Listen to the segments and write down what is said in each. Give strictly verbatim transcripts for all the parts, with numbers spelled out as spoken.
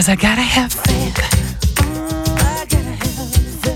Because I gotta have faith. I gotta have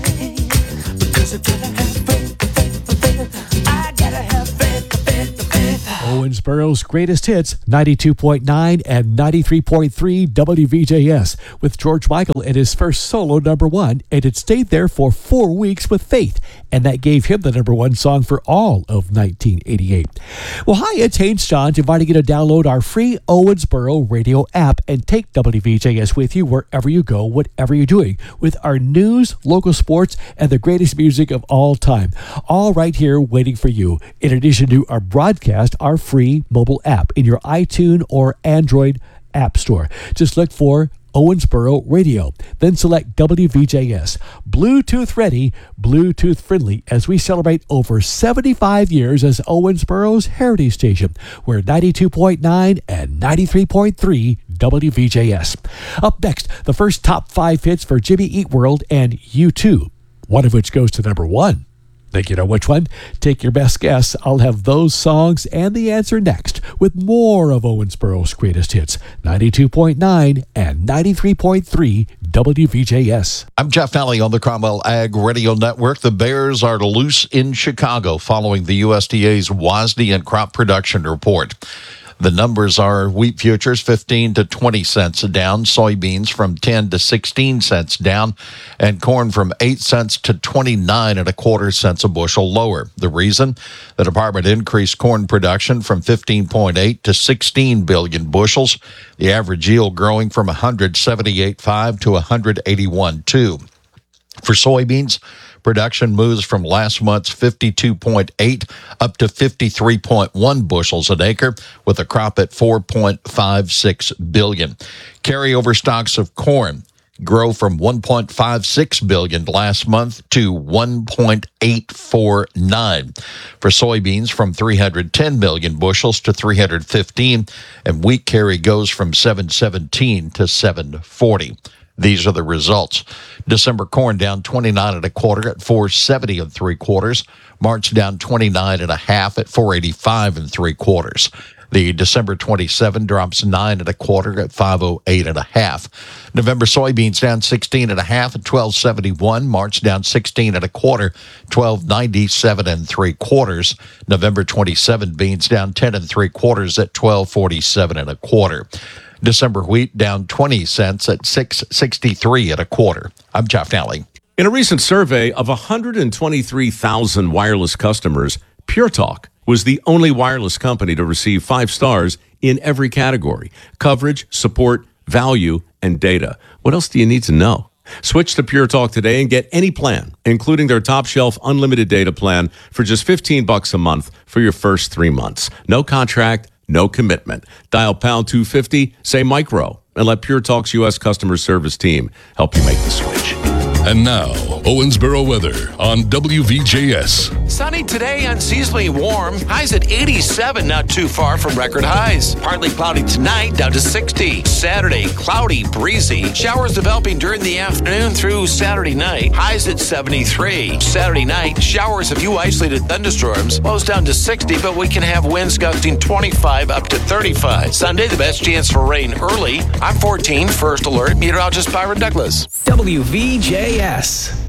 faith. Because I gotta have faith, faith, faith. I gotta have faith, faith, faith. Owensboro's greatest hits, ninety-two point nine and ninety-three point three W V J S, with George Michael in his first solo number one, and it stayed there for four weeks with Faith, and that gave him the number one song for all of nineteen eighty-eight. Well, hi, it's Haynes Johns, inviting you to download our free Owensboro radio app and take W V J S with you wherever you go, whatever you're doing, with our news, local sports, and the greatest music of all time, all right here waiting for you. In addition to our broadcast, our free mobile app in your iTunes or Android app store. Just look for Owensboro Radio, then select W V J S. Bluetooth ready, Bluetooth friendly, as we celebrate over seventy-five years as Owensboro's heritage station. We're ninety-two point nine and ninety-three point three W V J S. Up next, the first top five hits for Jimmy Eat World and U two, one of which goes to number one. Think you know which one? Take your best guess. I'll have those songs and the answer next with more of Owensboro's greatest hits, ninety-two point nine and ninety-three point three W V J S. I'm Jeff Nally on the Cromwell Ag Radio Network. The Bears are loose in Chicago following the U S D A's WASDE and crop production report. The numbers are wheat futures fifteen to twenty cents down, soybeans from ten to sixteen cents down, and corn from eight cents to twenty-nine and a quarter cents a bushel lower. The reason? The department increased corn production from fifteen point eight to sixteen billion bushels, the average yield growing from one seventy-eight point five to one eighty-one point two. For soybeans, production moves from last month's fifty-two point eight up to fifty-three point one bushels an acre, with a crop at four point five six billion. Carryover stocks of corn grow from one point five six billion last month to one point eight four nine. For soybeans, from three hundred ten million bushels to three hundred fifteen, and wheat carry goes from seven seventeen to seven forty. These are the results. December corn down twenty-nine and a quarter at four seventy and three quarters. March down twenty-nine and a half at four eighty-five and three quarters. The December twenty-seven drops nine and a quarter at five oh eight and a half. November soybeans down sixteen and a half at twelve seventy-one. March down sixteen and a quarter, twelve ninety-seven and three quarters. November twenty-seven beans down ten and three quarters at twelve forty-seven and a quarter. December wheat down twenty cents at six sixty-three and a quarter. I'm Jeff Nally. In a recent survey of one hundred twenty-three thousand wireless customers, Pure Talk was the only wireless company to receive five stars in every category: coverage, support, value, and data. What else do you need to know? Switch to Pure Talk today and get any plan, including their top shelf unlimited data plan, for just fifteen bucks a month for your first three months. No contract, no commitment. Dial pound two fifty, say micro, and let Pure Talk's U S customer service team help you make the switch. And now, Owensboro weather on W V J S. Sunny today, unseasonably warm. Highs at eighty-seven, not too far from record highs. Partly cloudy tonight, down to sixty. Saturday, cloudy, breezy. Showers developing during the afternoon through Saturday night. Highs at seventy-three. Saturday night, showers, a few isolated thunderstorms. Lows down to sixty, but we can have winds gusting twenty-five up to thirty-five. Sunday, the best chance for rain early. I'm fourteen, first alert. Meteorologist Byron Douglas. W V J S.